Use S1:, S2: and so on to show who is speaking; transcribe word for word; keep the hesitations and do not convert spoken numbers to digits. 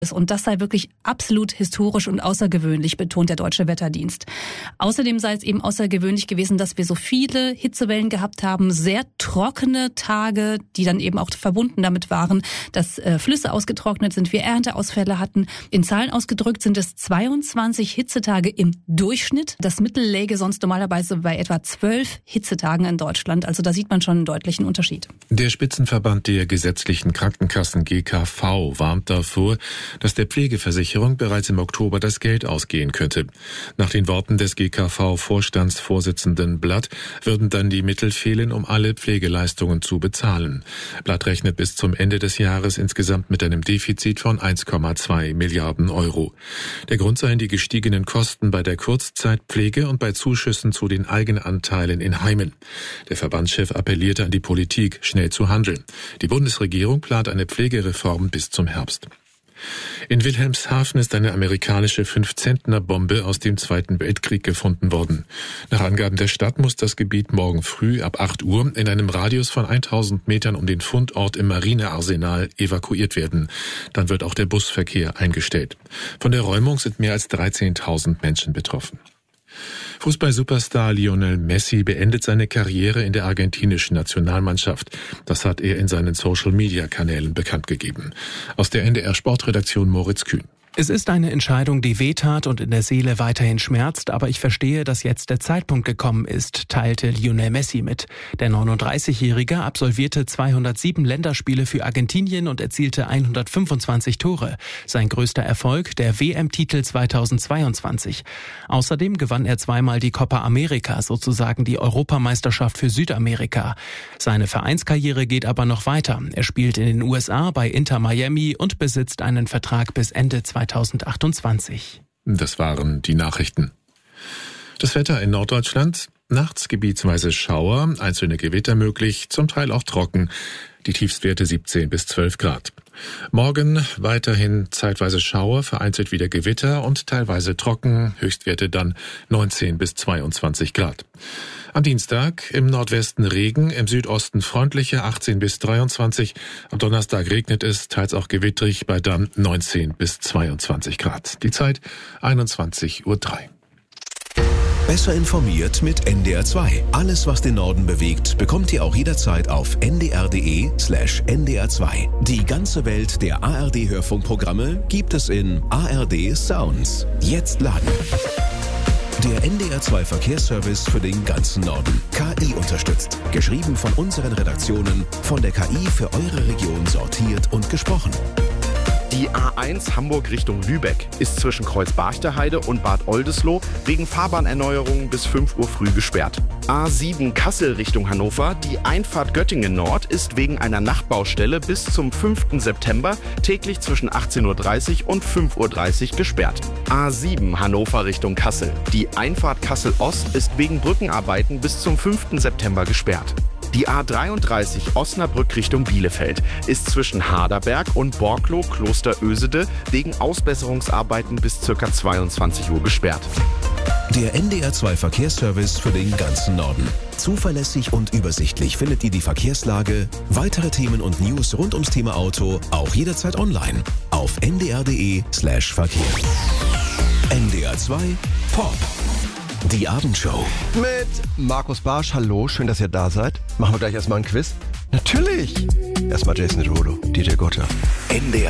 S1: Und das sei wirklich absolut historisch und außergewöhnlich, betont der Deutsche Wetterdienst. Außerdem sei es eben außergewöhnlich gewesen, dass wir so viele Hitzewellen gehabt haben, sehr trockene Tage, die dann eben auch verbunden damit waren, dass äh, Flüsse ausgetrocknet sind, wir Ernteausfälle hatten. In Zahlen ausgedrückt sind es zweiundzwanzig Hitzetage im Durchschnitt. Das Mittel läge sonst normalerweise bei etwa zwölf Hitzetagen in Deutschland. Also da sieht man schon einen deutlichen Unterschied.
S2: Der Spitzenverband der gesetzlichen Krankenkassen G K V warnt davor, dass der Pflegeversicherung bereits im Oktober das Geld ausgehen könnte. Nach den Worten des G K V-Vorstandsvorsitzenden Blatt würden dann die Mittel fehlen, um alle Pflegeleistungen zu bezahlen. Blatt rechnet bis zum Ende des Jahres insgesamt mit einem Defizit von eins Komma zwei Milliarden Euro. Der Grund seien die gestiegenen Kosten bei der Kurzzeitpflege und bei Zuschüssen zu den Eigenanteilen in Heimen. Der Verbandschef appellierte an die Politik, schnell zu handeln. Die Bundesregierung plant eine Pflegereform bis zum Herbst. In Wilhelmshaven ist eine amerikanische Fünf-Zentner-Bombe aus dem Zweiten Weltkrieg gefunden worden. Nach Angaben der Stadt muss das Gebiet morgen früh ab acht Uhr in einem Radius von tausend Metern um den Fundort im Marinearsenal evakuiert werden. Dann wird auch der Busverkehr eingestellt. Von der Räumung sind mehr als dreizehntausend Menschen betroffen. Fußball-Superstar Lionel Messi beendet seine Karriere in der argentinischen Nationalmannschaft. Das hat er in seinen Social-Media-Kanälen bekannt gegeben. Aus der N D R-Sportredaktion Moritz Kühn.
S3: Es ist eine Entscheidung, die wehtat und in der Seele weiterhin schmerzt, aber ich verstehe, dass jetzt der Zeitpunkt gekommen ist, teilte Lionel Messi mit. Der neununddreißigjährige absolvierte zweihundertsieben Länderspiele für Argentinien und erzielte hundertfünfundzwanzig Tore. Sein größter Erfolg, der W M-Titel zweitausendzweiundzwanzig. Außerdem gewann er zweimal die Copa America, sozusagen die Europameisterschaft für Südamerika. Seine Vereinskarriere geht aber noch weiter. Er spielt in den U S A bei Inter Miami und besitzt einen Vertrag bis Ende zweitausendachtundzwanzig.
S2: Das waren die Nachrichten. Das Wetter in Norddeutschland: nachts gebietsweise Schauer, einzelne Gewitter möglich, zum Teil auch trocken. Die Tiefstwerte siebzehn bis zwölf Grad. Morgen weiterhin zeitweise Schauer, vereinzelt wieder Gewitter und teilweise trocken, Höchstwerte dann neunzehn bis zweiundzwanzig Grad. Am Dienstag im Nordwesten Regen, im Südosten freundlicher achtzehn bis dreiundzwanzig. Am Donnerstag regnet es, teils auch gewittrig, bei dann neunzehn bis zweiundzwanzig Grad. Die Zeit einundzwanzig Uhr drei.
S4: Besser informiert mit N D R zwei. Alles, was den Norden bewegt, bekommt ihr auch jederzeit auf n d r punkt d e slash n d r zwei. Die ganze Welt der A R D-Hörfunkprogramme gibt es in A R D Sounds. Jetzt laden. Der N D R zwei Verkehrsservice für den ganzen Norden. K I unterstützt. Geschrieben von unseren Redaktionen, von der K I für eure Region sortiert und gesprochen.
S5: Die A eins Hamburg Richtung Lübeck ist zwischen Kreuz-Barchterheide und Bad Oldesloe wegen Fahrbahnerneuerungen bis fünf Uhr früh gesperrt. A sieben Kassel Richtung Hannover, die Einfahrt Göttingen Nord ist wegen einer Nachtbaustelle bis zum fünften September täglich zwischen achtzehn Uhr dreißig und fünf Uhr dreißig gesperrt. A sieben Hannover Richtung Kassel, die Einfahrt Kassel Ost ist wegen Brückenarbeiten bis zum fünften September gesperrt. Die A dreiunddreißig Osnabrück Richtung Bielefeld ist zwischen Harderberg und Borkloh Kloster Ösede wegen Ausbesserungsarbeiten bis ca. zweiundzwanzig Uhr gesperrt.
S4: Der N D R zwei Verkehrsservice für den ganzen Norden. Zuverlässig und übersichtlich findet ihr die Verkehrslage, weitere Themen und News rund ums Thema Auto auch jederzeit online auf n d r punkt d e slash verkehr. N D R zwei Pop. Die Abendshow.
S6: Mit Markus Barsch. Hallo, schön, dass ihr da seid. Machen wir gleich erstmal ein Quiz? Natürlich. Erstmal Jason Derulo, D J Gotta.
S4: N D R